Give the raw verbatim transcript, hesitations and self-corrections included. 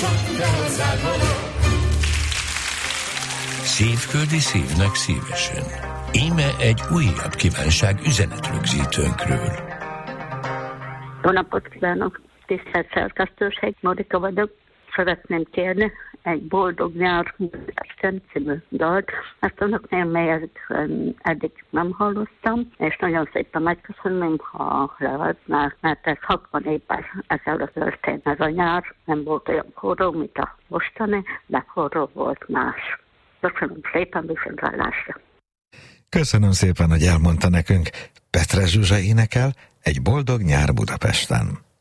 Szívföldi szívnek szívesen. Íme egy újabb kívánság üzenetrögzítőnkről. Jó napot kívánok! Tisztelt szerkesztőség, Marika vagyok. Szeretném kérni egy boldog nyár Budapesten című dalt. Ezt önöknél még eddig nem hallottam, és nagyon szépen megköszönöm, ha lehetne, mert ez hatvan évvel ezelőtt történt ez a nyár. Nem volt olyan forró, mint a mostani, de forró volt más. Köszönöm szépen, viszontlátásra. Köszönöm szépen, hogy elmondta nekünk. Petre Zsuzsa énekel Egy boldog nyár Budapesten.